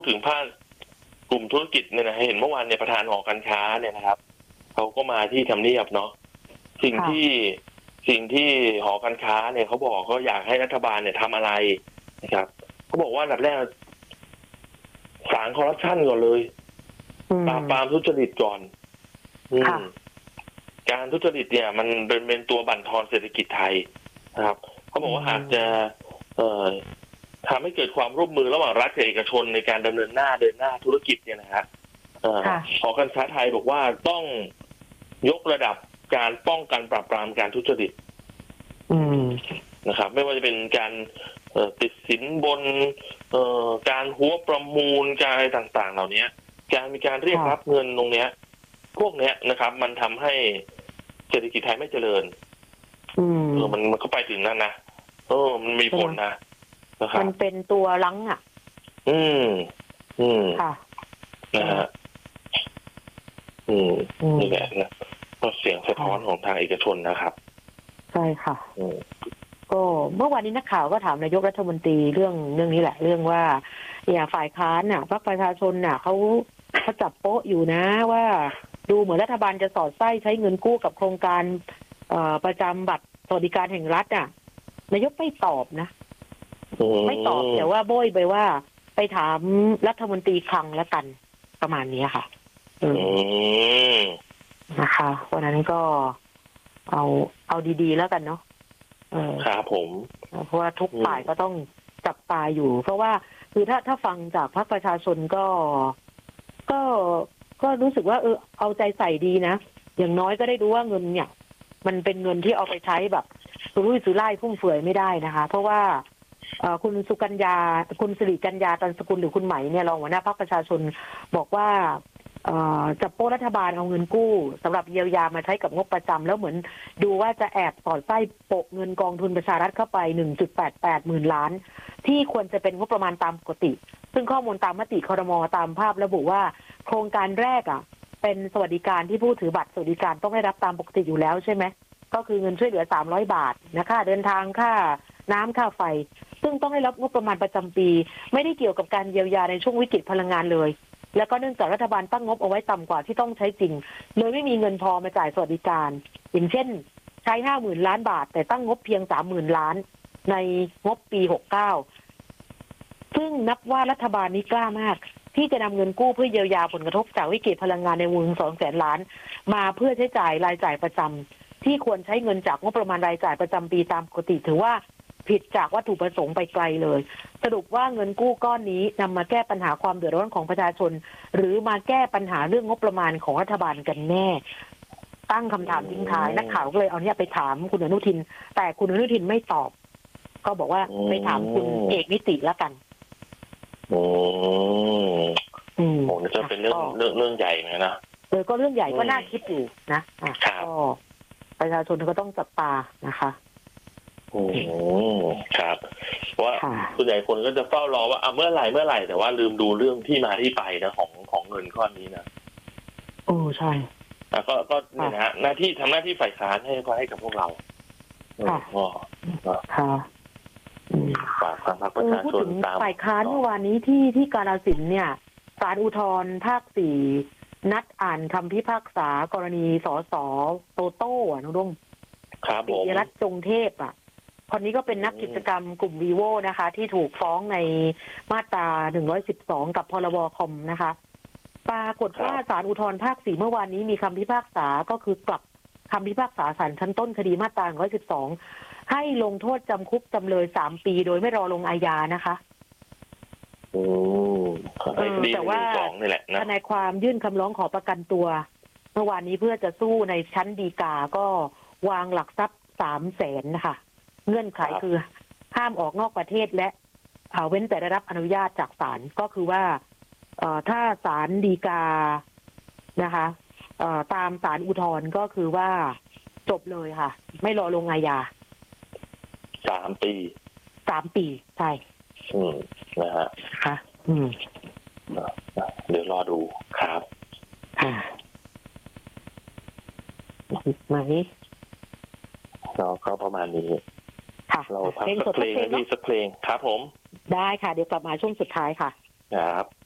ถึงภาคกลุ่มธุรกิจเนี่ยนะเห็นเมื่อวานเนี่ยประธานหอการค้าเนี่ยนะครับเขาก็มาที่ทำเนียบเนาะสิ่งที่หอการค้าเนี่ยเขาบอกเขาอยากให้รัฐบาลเนี่ยทำอะไรนะครับเขาบอกว่าอันดับแรกสางคอร์รัปชันก่อนเลยปราบปรามทุจริตก่อนการทุจริตเนี่ยมันเป็นตัวบั่นทอนเศรษฐกิจไทยนะครับเขาบอกว่าหากจะทำให้เกิดความร่วมมือระหว่างรัฐกับเอกชนในการเดินหน้าธุรกิจเนี่ยนะฮะหอการค้าไทยบอกว่าต้องยกระดับการป้องกันปราบปรามการทุจริตนะครับไม่ว่าจะเป็นการติดสินบนการหัวประมูลการอะไรต่างๆเหล่านี้การมีการเรียกรับเงินตรงเนี้ยพวกเนี้ยนะครับมันทำให้เศรษฐกิจไทยไม่เจริญมันก็ไปถึงนั่นนะมันมีผลนะมันเป็นตัวลังอ่ะค่ะนะฮะนี่แหละนะก็เสียงสะท้อนของทางเอกชนนะครับใช่ค่ะก็เมื่อวานนี้นักข่าวก็ถามนายกรัฐมนตรีเรื่องนี้แหละเรื่องว่าอย่างฝ่ายค้านน่ะพรรคประชาชนน่ะเขาจับโป๊ะอยู่นะว่าดูเหมือนรัฐบาลจะสอดไส้ใช้เงินกู้กับโครงการประจำบัตรสวัสดิการแห่งรัฐน่ะนายกไม่ตอบนะไม่ตอบแต่ว่าโบยไปว่าไปถามรัฐมนตรีคลังแล้วกันประมาณนี้ค่ะนะคะวันนั้นก็เอาดีๆแล้วกันเนาะครับผมเพราะว่าทุกฝ่ายก็ต้องจับตาอยู่เพราะว่าคือถ้าฟังจากพรรคประชาชนก็รู้สึกว่าเอาใจใส่ดีนะอย่างน้อยก็ได้รู้ว่าเงินเนี่ยมันเป็นเงินที่เอาไปใช้แบบสุรุ่ยสุร่ายฟุ่มเฟือยไม่ได้นะคะเพราะว่าคุณสุกัญญาคุณสิริกัญญาตันสกุลหรือคุณไหมเนี่ยรองหัวหน้าพรรคประชาชนบอกว่าจับโป๊ะรัฐบาลเอาเงินกู้สำหรับเยียวยามาใช้กับงบประจำแล้วเหมือนดูว่าจะแอบสอดไส้โปะเงินกองทุนประชารัฐเข้าไป 1.88 หมื่นล้านที่ควรจะเป็นงบประมาณตามปกติซึ่งข้อมูลตามมติครม.ตามภาพระบุว่าโครงการแรกเป็นสวัสดิการที่ผู้ถือบัตรสวัสดิการต้องได้รับตามปกติอยู่แล้วใช่ไหมก็คือเงินช่วยเหลือ300 บาทนะค่าเดินทางค่าน้ำค่าไฟซึ่งต้องได้รับงบประมาณประจำปีไม่ได้เกี่ยวกับการเยียวยาในช่วงวิกฤตพลังงานเลยแล้วก็เนื่องจากรัฐบาลตั้งงบเอาไว้ต่ำกว่าที่ต้องใช้จริงเลยไม่มีเงินพอมาจ่ายสวัสดิการอย่างเช่นใช้ 50,000 ล้านบาทแต่ตั้งงบเพียง 30,000 ล้านในงบปี69ซึ่งนับว่ารัฐบาลนี้กล้ามากที่จะนำเงินกู้เพื่อเยียวยาผลกระทบจากวิกฤตพลังงานในวงเงิน 200,000 ล้านมาเพื่อใช้จ่ายรายจ่ายประจำที่ควรใช้เงินจากงบประมาณรายจ่ายประจำปีตามปกติถือว่าผิดจากวัตถุประสงค์ไปไกลเลยสรุปว่าเงินกู้ก้อนนี้นำมาแก้ปัญหาความเดือดร้อนของประชาชนหรือมาแก้ปัญหาเรื่องงบประมาณของรัฐบาลกันแน่ตั้งคำถามทิ้งท้ายนักข่าวก็เลยเอาเนี่ยไปถามคุณอนุทินแต่คุณอนุทินไม่ตอบก็บอกว่าไปถามคุณเอกนิติแล้วกันโอ้นี่จะเป็นเรื่องใหญ่ไหมนะก็เรื่องใหญ่ก็น่าคิดอยู่นะก็ประชาชนก็ต้องจับตานะคะครับเพราะว่าส่วนใหญ่คนก็จะเฝ้ารอว่าเมื่อไหร่แต่ว่าลืมดูเรื่องที่มาที่ไปนะของเงินก้อนนี้นะใช่ก็เนี่ยนะหน้าที่ทำหน้าที่ฝ่ายค้านให้กับพวกเราค่ะฝากทางพรรคประชาชนตามฝ่ายค้านเมื่อวานนี้ที่กาฬสินธุ์เนี่ยศาลอุทธรณ์ภาค 4นัดอ่านคำพิพากษากรณีสส.โตโต้นุดงปิยรัตน์จงเทพคนนี้ก็เป็นนักกิจกรรมกลุ่มวีโวนะคะที่ถูกฟ้องในมาตรา112กับพรบคอมนะคะปรากฏว่าศาลอุทธรณ์ภาค 4เมื่อวานนี้มีคำพิพากษาก็คือกลับคำพิพากษาศาลชั้นต้นคดีมาตรา112ให้ลงโทษจำคุกจำเลย3 ปีโดยไม่รอลงอาญานะคะแต่ว่าทนายความยื่นคำร้องขอประกันตัวเมื่อวานนี้เพื่อจะสู้ในชั้นฎีกาก็วางหลักทรัพย์300,000นะคะเงื่อนไขคือห้ามออกนอกประเทศและเว้นแต่ได้รับอนุญาตจากศาลก็คือว่าถ้าศาลฎีกานะคะตามศาลอุทธรณ์ก็คือว่าจบเลยค่ะไม่รอลงอาญา 3 ปีใช่นะฮะค่ะเดี๋ยวรอดูครับไหมก็ประมาณนี้เราพักสักเพลงนี่สักเพลงครับผมได้ค่ะเดี๋ยวกลับมาช่วงสุดท้ายค่ะครับ